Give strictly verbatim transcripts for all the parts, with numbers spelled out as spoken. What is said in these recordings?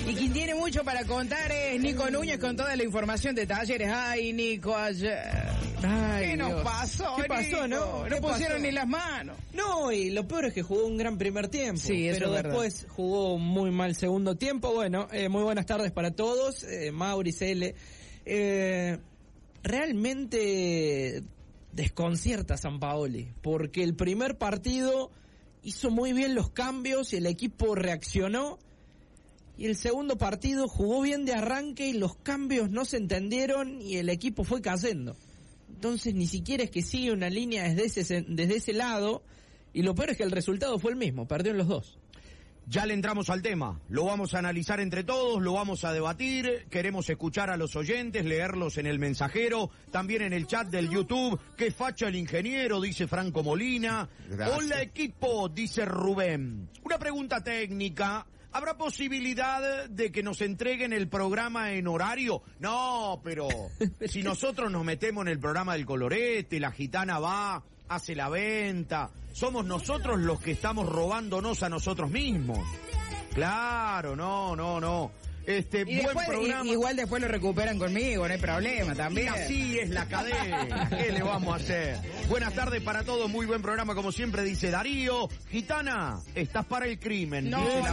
Y quien tiene mucho para contar es Nico Núñez con toda la información de Talleres. Ay, Nico, ayer. Ay, ¿Qué nos Dios. pasó, ¿Qué pasó, Nico? no? ¿Qué No pusieron pasó? ni las manos. No, y lo peor es que jugó un gran primer tiempo, Sí, eso pero es verdad. después jugó un muy mal segundo tiempo. Bueno, eh, muy buenas tardes para todos, eh, Mauri, Cele. Eh, realmente desconcierta a Sampaoli, porque el primer partido hizo muy bien los cambios y el equipo reaccionó, y el segundo partido jugó bien de arranque y los cambios no se entendieron y el equipo fue cayendo. Entonces ni siquiera es que sigue una línea desde ese, desde ese lado, y lo peor es que el resultado fue el mismo, perdió en los dos. Ya le entramos al tema, lo vamos a analizar entre todos, lo vamos a debatir, queremos escuchar a los oyentes, leerlos en el mensajero, también en el chat del YouTube. ¡Qué facha el ingeniero!, dice Franco Molina. Gracias. Hola equipo, dice Rubén. Una pregunta técnica, ¿habrá posibilidad de que nos entreguen el programa en horario? No, pero si nosotros nos metemos en el programa del Colorete, la gitana va, hace la venta, somos nosotros los que estamos robándonos a nosotros mismos. Claro, no, no, no. Este, Y buen después, programa. i- igual después lo recuperan conmigo, no hay problema Y también. así es la cadena. ¿Qué le vamos a hacer? Buenas tardes para todos, muy buen programa como siempre, dice Darío. Gitana, estás para el crimen. No, dice la-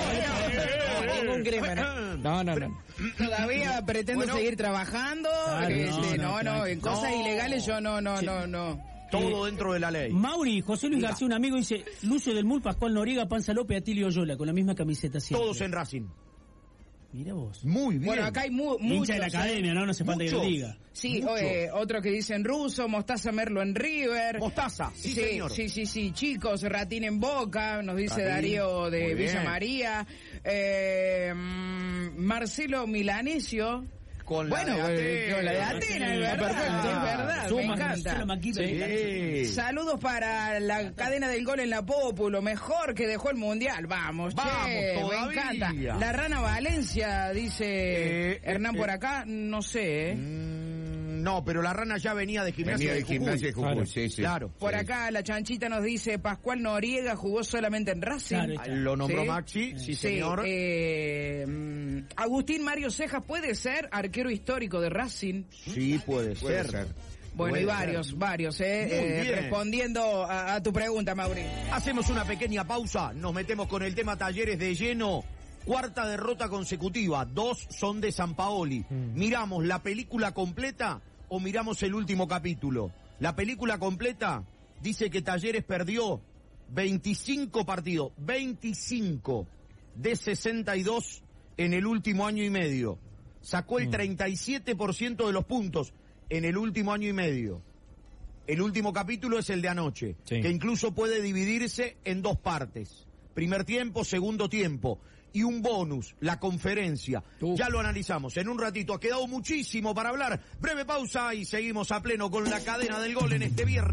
no, no, ningún crimen, ¿eh? No, no, no. Todavía pretendo Bueno. seguir trabajando. Claro, este, no, no, no, no, en claro. cosas No. ilegales yo no, no, no, no. Todo dentro de la ley. Mauri, José Luis Diga. García, un amigo, dice Lucio del Mul, Pascual Noriega, Panza López, Atilio Yola, con la misma camiseta siempre. Todos en Racing. Mira vos. Muy bien. Bueno, acá hay mu muchos. Hincha de la ¿eh? academia, ¿no? No hace falta que lo Muchos. diga. Sí, Muchos. eh, otros que dicen ruso, Mostaza Merlo en River. Mostaza, sí, sí, señor. sí, sí, sí, chicos, Ratín en Boca, nos dice Ratín, Darío de muy Villa bien. María. Eh, mm, Marcelo Milanesio. Con la Bueno, de eh, con la de Atenas. Atenas, es Sí, verdad, perfecto. es verdad, Suma, me encanta. suma Maquita Sí. y Saludos para la cadena del gol en la Popu, lo mejor que dejó el Mundial. Vamos, Vamos, che, todavía. me encanta. La Rana Valencia, dice Eh, Hernán eh, por eh. acá, no sé, ¿eh? Mm, no, pero la rana ya venía de gimnasia Venía de Jujuy. gimnasia de Jujuy, Claro. sí, sí. Claro. Por Sí. acá la chanchita nos dice Pascual Noriega jugó solamente en Racing. Claro. Ah, Lo nombró Sí. Maxi, sí, Sí, señor. eh, mm, Agustín Mario Cejas puede ser arquero histórico de Racing. Sí, puede, Puede ser. ser. Bueno, Puede y varios, ser. varios, eh, Muy eh, bien. respondiendo a, a tu pregunta, Mauri. Hacemos una pequeña pausa, nos metemos con el tema Talleres de lleno. Cuarta derrota consecutiva, dos son de Sampaoli. ¿Miramos la película completa o miramos el último capítulo? La película completa dice que Talleres perdió veinticinco partidos, veinticinco de sesenta y dos en el último año y medio. Sacó el treinta y siete por ciento de los puntos en el último año y medio. El último capítulo es el de anoche, Sí. que incluso puede dividirse en dos partes. Primer tiempo, segundo tiempo. Y un bonus, la conferencia. Uf. Ya lo analizamos en un ratito. Ha quedado muchísimo para hablar. Breve pausa y seguimos a pleno con la cadena del gol en este viernes.